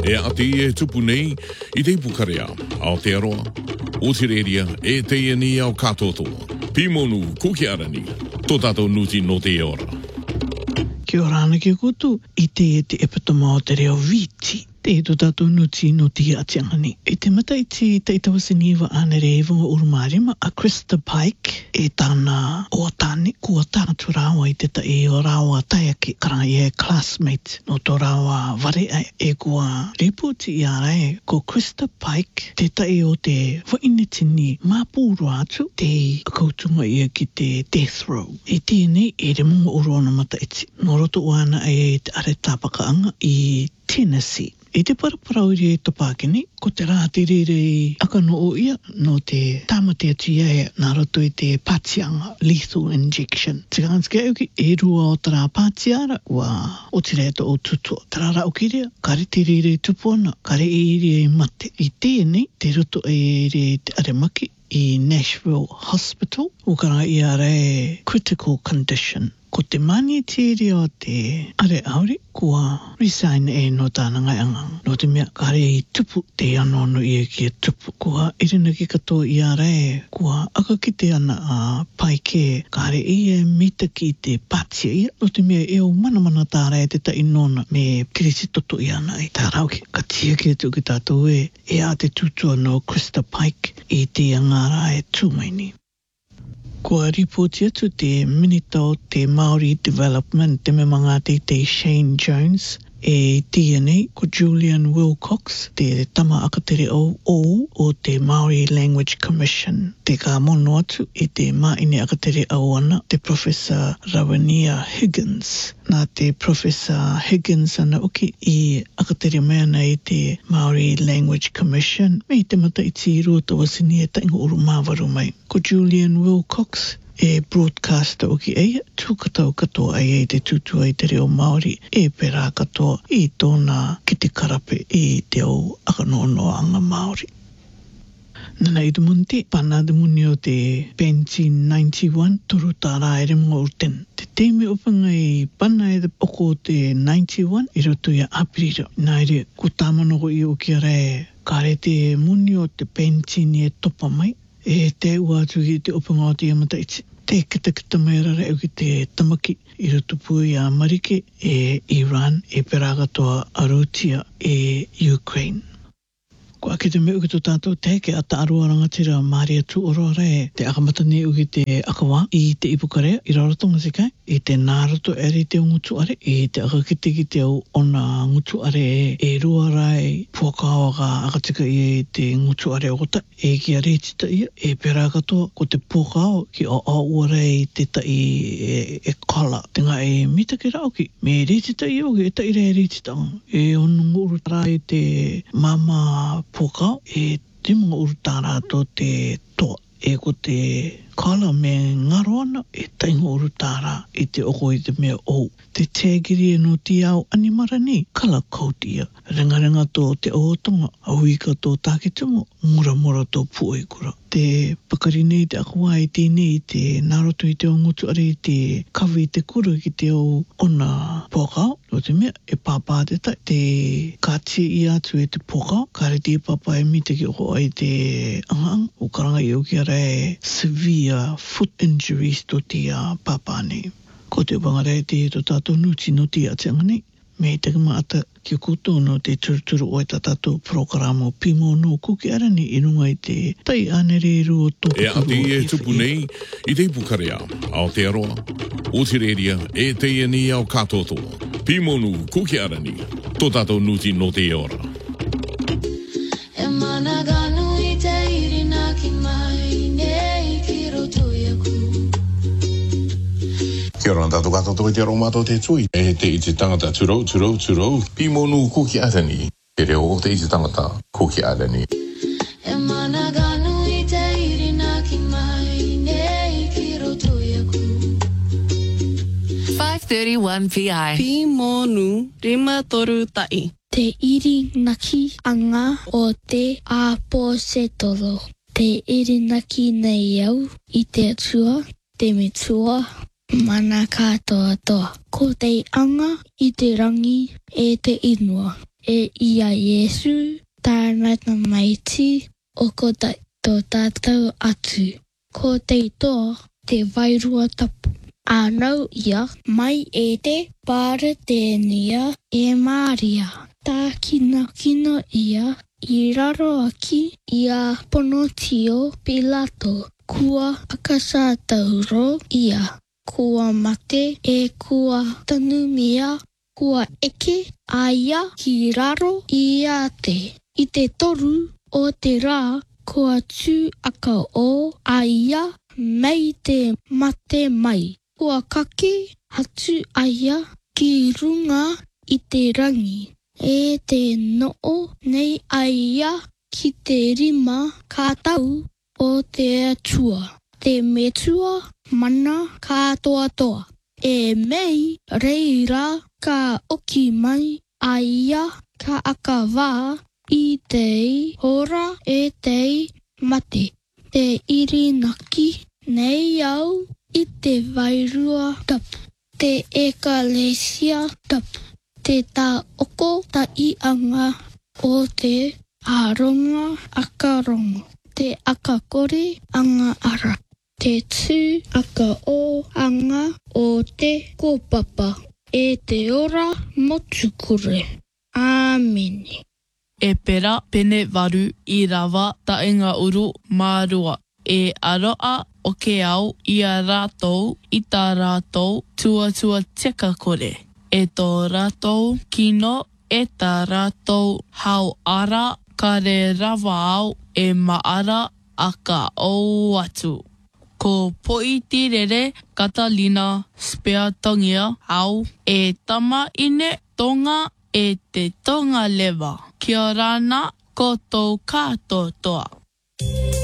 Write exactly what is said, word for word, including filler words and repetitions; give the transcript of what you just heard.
E ati e tupu nei, I te pukarea, Aotearoa, Otireria, e te ni au katotoa. Pimonu, kukiarani, tō tātou nuti no te ora. Kia ora ana ki kutu, I te e te epatama o te reo viti. Te e tō tātou nuti no te atiangani. E te mata I te te itawasiniwa ane re evanga urumarima, a Krista Pike, e tāna o tāne, kua tātu rāua I te ta e o rāua taiake, karanga I e classmate no tō rāua ware ai, e kua reputi I a rai, ko Krista Pike, te ta e o te wainetini māpūro atu, te kautunga ia ki te death row. E tēnei, e re munga uruana mata iti. Nō roto uana e te are tāpakaanga I Tennessee. E te paraparauiri e topākeni, ko te rā te rere I akano o ia no te tāmate atu ia nā roto I te pātianga, lethal injection. Te kānske auki, e rua o tā rā pātiara, wa o te reata o tutua. Tā rā o kirea, kare te rere tupuana, kare e ere e mate. I tēnei, te roto e ere te aremaki I Nashville Hospital, o kara I a re critical condition. Ko te mani te ere o te are auri, kua resign e no tāna ngai angang. No te mea kare I tupu te anono I e ki e tupu. Kua irina ki katoa I a re, kua aka ki te ana a paike, kare I e mita ki te patia ia. No te mea e o mana mana tā re te ta inona me kirisi toto I ana I tā rauki. Ka tia ki atu ki tātou e, e a te tutua no Krista Pike I te angara e tūmaini. Kua ripoti atu te minita o te Māori Development, te me manga te te Shane Jones, e T N A, ko Julian Wilcox, te tama akatere o o o te Māori Language Commission. Te ka mono atu e te maine akatere au ana, te Professor Rawania Higgins. Nā te Professor Higgins ana uki I akatere mea nei te Māori Language Commission, me te mata I ti rua tawasini e tainga uru māwaru mai. Ko Julian Wilcox, e broadcaster o ki eia, tūkatau katoa ai e te tutua I te reo Māori, e pera katoa I tōna ki te karape I te au akanonoanga Māori. Nana I te munti, pana te muni o te nineteen ninety-one, toru tā rā ere mga urten. Te teime opanga I pana e te oko o te ninety-one, I roto ia apirira. Nā ere, ko tāmanoko I o kia re, kare te muni o te pension e topa mai, e te ua atu ki te opanga o te amata iti. Te kita kita mai rara au ki te tamaki I roto pui a Marike e Iran e peragatoa Arutia e Ukraine. Ko ake te meu ki tō tātou te ke ata arua rangatira Māori atu oroa re te akamatani u ki te akawa I te ipukarea I rarotonga se kai I te nāroto ere te o ngutu are I te akakite ki te au ona ngutu are e, e rua rai puakawa ka akatika I e te ngutu are o kota e ki a reitita ia e pera katoa ko te puakawa ki o a ua rei te tai e, e kala te ngā e mita ki rao ki me reitita ia o ki e tai rei reitita e onungu uru rai te mama puakau e te mga urutara to te toa e ko te kala me ngaro ana e tainga urutara I te oko I te mea ou. Te tēgiri e no ti au animara ni kala kautia. Rengarenga tō te ohotonga, auika tō tākitumo, mura mura tō puoikura. Te pakari nei te akawā I tēnei te nāroto I te o ngutu are I te kawi I te kuru ki te o ona pōkau. No te mea e pāpā te tai. Te kātia I atu e te pōkau. Kāre te pāpā e mita ki oko ai te angang. O karanga I o ki ara e severe foot injuries to te uh, pāpā nei. Ko te wangare te to tātou nuti no te atianga nei. Me te kamaata ki koutou no te turuturu o e ta tātou programo pimo no kuki ara ni I runga I te tai anere ru o tōpukuru. E ati e tupu nei I te ipukarea, Aotearoa, Otireria, e te ni au katotoa. Pimo no kuki ara ni, tō tātou nuti no te ora. E managanu I te irina ki mai nei ki roto iaku. Kia ora tātou katoto I te aro mātou te tui. E te I te tangata turou, turou, turou. Pimonu kuki arani. Te reo o te I te tangata kuki arani. E managanu I te irina ki mai nei ki roto iaku. five thirty-one P I. Pimonu rima toru tai. Te iri naki anga o te apo se tolo. Te iri naki nei au I te atua, te metua. Mana katoa toa. Ko te anga I te rangi e te inua. e ia Yesu, tāna ta maiti, o ko tai tō tātou atu. Ko te toa te wairua tapu. Anau ia, mai e te pāra tēnia e Maria. Tā kina kina ia, I raro aki ia pono tio Pilato. Kua akasa tauro ia. Kua mate e kua tanumia. Kua eke aia ki raro ia te. I te toru o te rā, kua tū aka o aia mei te mate mai. Kua kake atu aia ki runga I te rangi. E te noo nei aia ki te rima kātau o te atua. Te metua mana kātoa toa. E mei reira ka oki mai aia ka aka wā I te hora e te mate. Te irinaki nei au I te wairua tapu. Te ekalesia tapu. Te tā oko ta I anga o te aronga akarongo. Te akakore anga ara. Te tū aka o anga o te kōpapa. E te ora motukure. Āmeni. E pera pene waru I rawa taenga uru mārua. E aroa o ke au I a rātou I tā rātou tuatua teka kore. E tō rātou kino e tā rātou hau ara ka re rawa au e maara a ka au atu. Ko Poitirere Catalina Speatongia au e tama ine tonga e te tonga lewa. Kia rana ko tō kātoa toa.